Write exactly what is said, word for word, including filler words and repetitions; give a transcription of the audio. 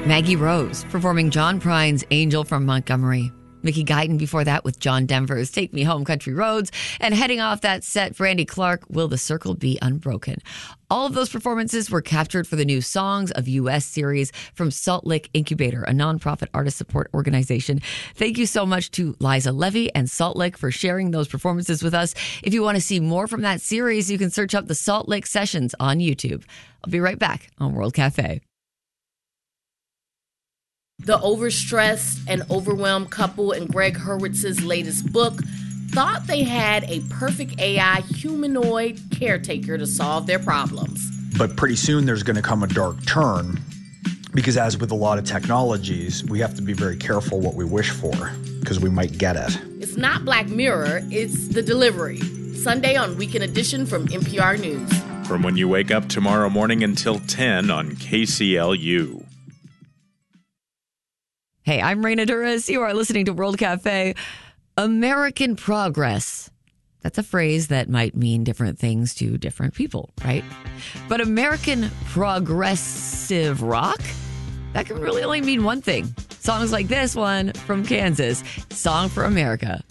Maggie Rose performing John Prine's Angel from Montgomery. Mickey Guyton before that with John Denver's Take Me Home Country Roads. And heading off that set, Brandy Clark, Will the Circle Be Unbroken? All of those performances were captured for the new Songs of U S series from Salt Lick Incubator, a nonprofit artist support organization. Thank you so much to Liza Levy and Salt Lick for sharing those performances with us. If you want to see more from that series, you can search up the Salt Lick Sessions on YouTube. I'll be right back on World Cafe. The overstressed and overwhelmed couple in Greg Hurwitz's latest book thought they had a perfect A I humanoid caretaker to solve their problems. But pretty soon there's going to come a dark turn because, as with a lot of technologies, we have to be very careful what we wish for because we might get it. It's not Black Mirror, it's The Delivery. Sunday on Weekend Edition from N P R News. From when you wake up tomorrow morning until ten on K C L U. Hey, I'm Raina Duras. You are listening to World Cafe. American progress. That's a phrase that might mean different things to different people, right? But American progressive rock? That can really only mean one thing. Songs like this one from Kansas, Song for America.